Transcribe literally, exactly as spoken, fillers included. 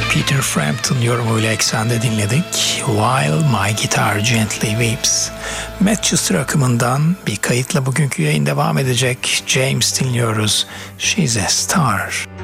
Peter Frampton yorumuyla eksende dinledik. While My Guitar Gently Weeps. Manchester akımından bir kayıtla bugünkü yayın devam edecek. James dinliyoruz. She's a Star.